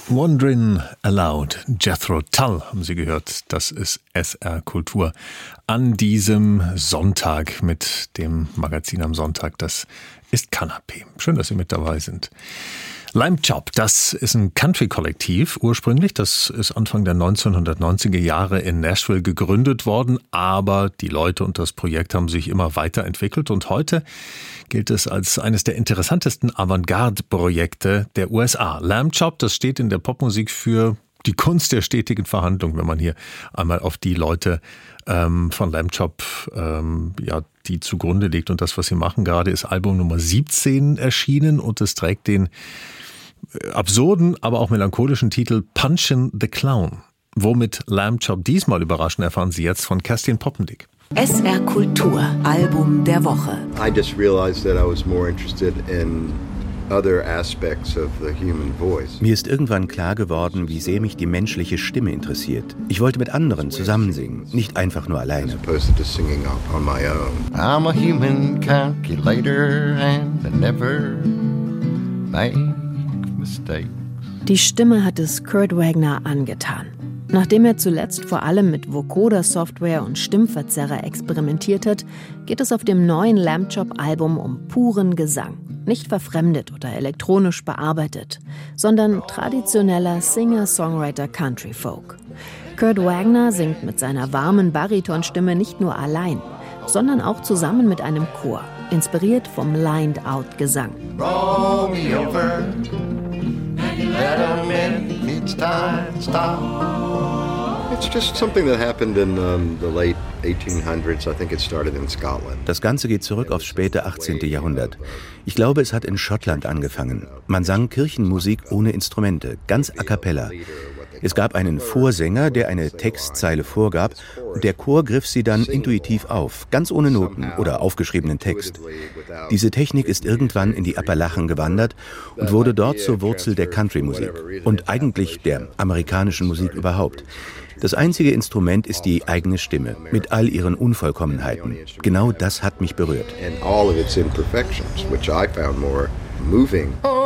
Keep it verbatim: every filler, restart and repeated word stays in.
Wandering Aloud, Jethro Tull haben Sie gehört. Das ist S R Kultur an diesem Sonntag mit dem Magazin am Sonntag. Das ist Kanapé. Schön, dass Sie mit dabei sind. Lamb Chop, das ist ein Country-Kollektiv ursprünglich. Das ist Anfang der neunzehnhundertneunziger Jahre in Nashville gegründet worden. Aber die Leute und das Projekt haben sich immer weiterentwickelt. Und heute gilt es als eines der interessantesten Avantgarde-Projekte der U S A. Lamb Chop, das steht in der Popmusik für die Kunst der stetigen Verhandlung, wenn man hier einmal auf die Leute ähm, von Lamb Chop ähm, ja, die zugrunde legt. Und das, was sie machen gerade, ist Album Nummer siebzehn erschienen und es trägt den absurden, aber auch melancholischen Titel Punchin' the Clown. Womit Lamb Chop diesmal überraschen, erfahren Sie jetzt von Kerstin Poppendick. S R Kultur, Album der Woche. I just realized that I was more interested in other aspects of the human voice. Mir ist irgendwann klar geworden, wie sehr mich die menschliche Stimme interessiert. Ich wollte mit anderen zusammen singen, nicht einfach nur alleine. As opposed to singing on my own. I'm a human calculator and I never make mistakes. Die Stimme hat es Kurt Wagner angetan. Nachdem er zuletzt vor allem mit Vocoder-Software und Stimmverzerrer experimentiert hat, geht es auf dem neuen Lamb Chop-Album um puren Gesang. Nicht verfremdet oder elektronisch bearbeitet, sondern traditioneller Singer-Songwriter-Country-Folk. Kurt Wagner singt mit seiner warmen Baritonstimme nicht nur allein, sondern auch zusammen mit einem Chor, inspiriert vom Lined-Out-Gesang. Roll me over, let a minute each time stop. It's just something that happened in um, the late eighteen hundreds. I think it started in Scotland. Das Ganze geht zurück aufs späte achtzehnte Jahrhundert. Ich glaube, es hat in Schottland angefangen. Man sang Kirchenmusik ohne Instrumente, ganz a cappella. Es gab einen Vorsänger, der eine Textzeile vorgab, und der Chor griff sie dann intuitiv auf, ganz ohne Noten oder aufgeschriebenen Text. Diese Technik ist irgendwann in die Appalachen gewandert und wurde dort zur Wurzel der Country-Musik und eigentlich der amerikanischen Musik überhaupt. Das einzige Instrument ist die eigene Stimme, mit all ihren Unvollkommenheiten. Genau das hat mich berührt. And all of its imperfections, which I found more moving.